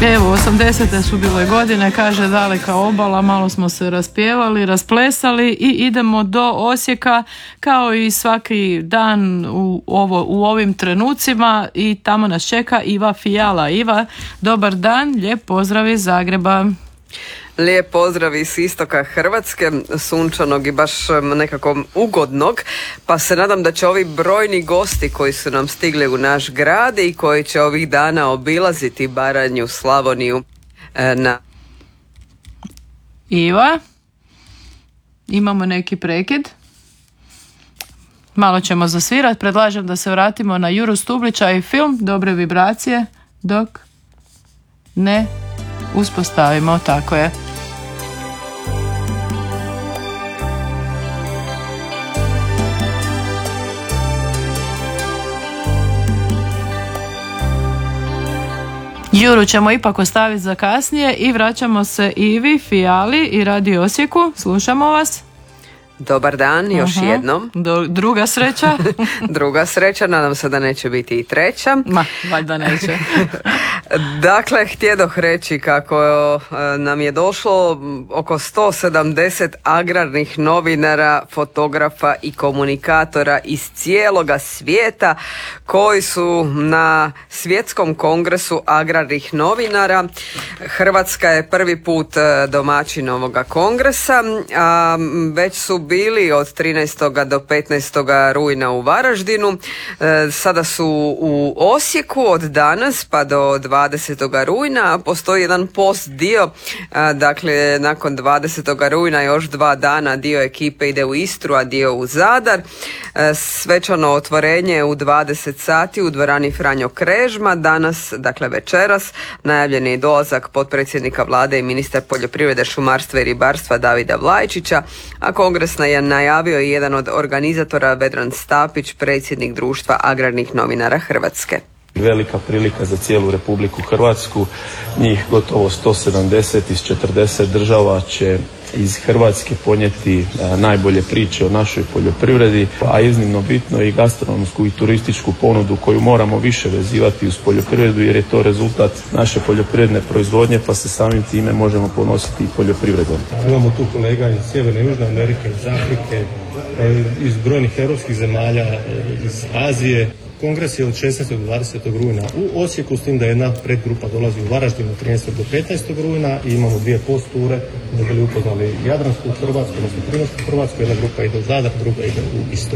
Evo, 80. su bile godine, kaže daleka obala, malo smo se raspjevali, rasplesali i idemo do Osijeka kao i svaki dan u ovim trenucima i tamo nas čeka Iva Fijala. Iva, dobar dan, lijep pozdrav iz Zagreba. Lijep pozdrav iz istoka Hrvatske, sunčanog i baš nekako ugodnog, pa se nadam da će ovi brojni gosti koji su nam stigli u naš grad i koji će ovih dana obilaziti Baranju, Slavoniju na... Iva, imamo neki prekid. Malo ćemo zasvirati, predlažem da se vratimo na Juru Stublića i film Dobre vibracije dok ne uspostavimo, tako je. Juru ćemo ipak ostaviti za kasnije i vraćamo se Ivi Fijali i Radio Osijeku. Slušamo vas. Dobar dan, još jednom. Druga sreća. Druga sreća, nadam se da neće biti i treća. Ma, valjda neće. Dakle, htjedoh reći kako nam je došlo oko 170 agrarnih novinara, fotografa i komunikatora iz cijeloga svijeta koji su na Svjetskom kongresu agrarnih novinara. Hrvatska je prvi put domaćin ovoga kongresa, a već su bili od 13. do 15. rujna u Varaždinu. Sada su u Osijeku od danas pa do 20. rujna. Postoji jedan post dio, dakle nakon 20. rujna još 2 dana dio ekipe ide u Istru, a dio u Zadar. Svečano otvorenje u 20 sati u dvorani Franjo Krežma. Danas, dakle večeras, najavljen je dolazak potpredsjednika vlade i ministar poljoprivrede, šumarstva i ribarstva Davida Vlajčića, a kongres je najavio i jedan od organizatora, Vedran Stapić, predsjednik Društva agrarnih novinara Hrvatske. Velika prilika za cijelu Republiku Hrvatsku, njih gotovo 170 iz 40 država će iz Hrvatske ponijeti najbolje priče o našoj poljoprivredi, a iznimno bitno i gastronomsku i turističku ponudu koju moramo više vezivati uz poljoprivredu jer je to rezultat naše poljoprivredne proizvodnje, pa se samim time možemo ponositi i poljoprivredom. Imamo tu kolega iz Sjeverne i Južne Amerike, iz Afrike, iz brojnih europskih zemalja, iz Azije. Kongres je od 16. do 20. rujna u Osijeku, s tim da jedna predgrupa dolazi u Varaždin od 13. do 15. rujna i imamo 2 post-ture da bili upoznali Jadransku Hrvatsku, odnosno Primorsku Hrvatsku, jedna grupa ide u Zadar, druga ide u Istru.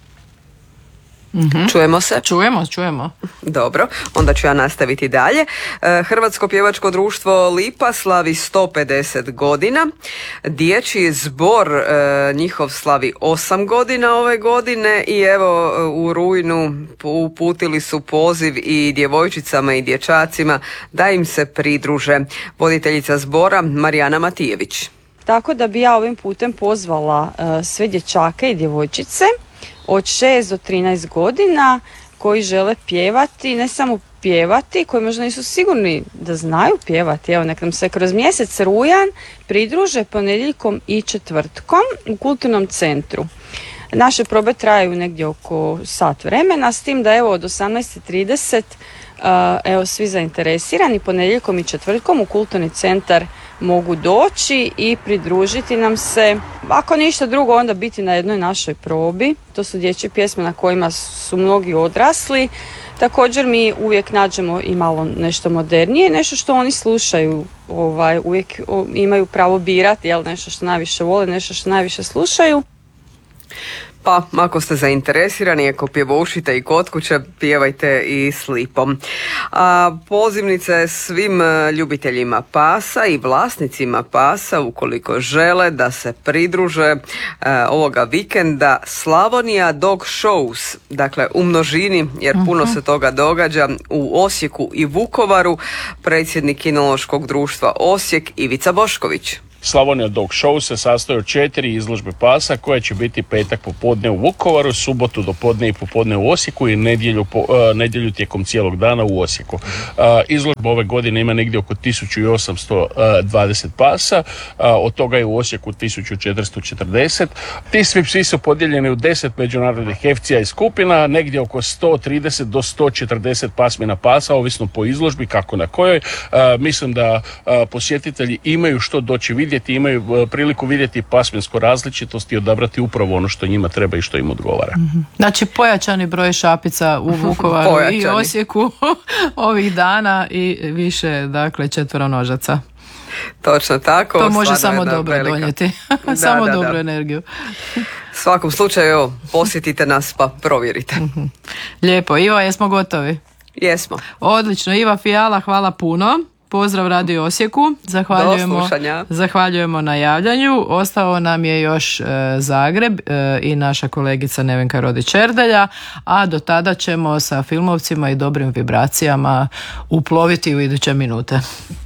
Čujemo se? Čujemo. Dobro, onda ću ja nastaviti dalje. Hrvatsko pjevačko društvo Lipa slavi 150 godina. Dječji zbor njihov slavi 8 godina ove godine i evo u rujnu uputili su poziv i djevojčicama i dječacima da im se pridruže. Voditeljica zbora Marijana Matijević. Tako da bi ja ovim putem pozvala sve dječake i djevojčice od 6 do 13 godina koji žele pjevati, ne samo pjevati, koji možda nisu sigurni da znaju pjevati. Evo, nek nam se kroz mjesec rujan pridruže ponedjeljkom i četvrtkom u kulturnom centru. Naše probe traju negdje oko sat vremena, s tim da evo od 18:30 evo svi zainteresirani ponedjeljkom i četvrtkom u kulturni centar mogu doći i pridružiti nam se. Ako ništa drugo, onda biti na jednoj našoj probi. To su dječje pjesme na kojima su mnogi odrasli. Također mi uvijek nađemo i malo nešto modernije, nešto što oni slušaju. Uvijek imaju pravo birati, nešto što najviše vole, nešto što najviše slušaju. Pa, ako ste zainteresirani, ako pjevoušite i kod kuće, pjevajte i s Lipom. Pozivnice svim ljubiteljima pasa i vlasnicima pasa, ukoliko žele da se pridruže ovoga vikenda Slavonija Dog Shows, dakle u množini, jer puno se toga događa u Osijeku i Vukovaru. Predsjednik Kinološkog društva Osijek Ivica Bošković. Slavonija Dog Show se sastoji od 4 izložbe pasa koje će biti petak popodne u Vukovaru, subotu do podne i popodne u Osijeku i nedjelju tijekom cijelog dana u Osijeku. Izložba ove godine ima negdje oko 1820 pasa, od toga je u Osijeku 1440. Ti svi psi su podijeljeni u 10 međunarodnih FCA i skupina, negdje oko 130 do 140 pasmina pasa, ovisno po izložbi kako na kojoj. Mislim da posjetitelji imaju što doći vidjeti, imaju priliku vidjeti pasminsku različitost i odabrati upravo ono što njima treba i što im odgovara. Znači pojačani broj šapica u Vukovaru i Osijeku ovih dana i više, dakle, četveronožaca. Točno tako. To može samo dobro donijeti. Samo dobru energiju. U svakom slučaju, posjetite nas pa provjerite. Lijepo. Iva, jesmo gotovi? Jesmo. Odlično. Iva Fijala, hvala puno. Pozdrav Radio Osijeku. Zahvaljujemo na javljanju. Ostao nam je još Zagreb i naša kolegica Nevenka Rodić-Erdelja, a do tada ćemo sa filmovcima i dobrim vibracijama uploviti u iduće minute.